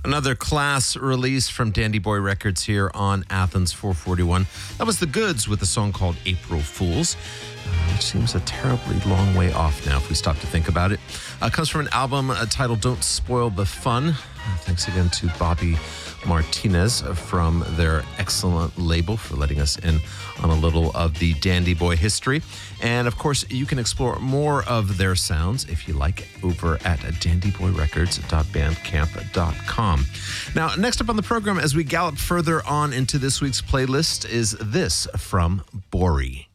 Another class release from Dandy Boy Records here on Athens 441. That was The Goods with a song called April Fools, which seems a terribly long way off now if we stop to think about it. Comes from an album titled Don't Spoil the Fun. Thanks again to Bobby Martinez from their excellent label for letting us in on a little of the Dandy Boy history. And of course, you can explore more of their sounds if you like over at dandyboyrecords.bandcamp.com. Now, next up on the program, as we gallop further on into this week's playlist, is this from Bori.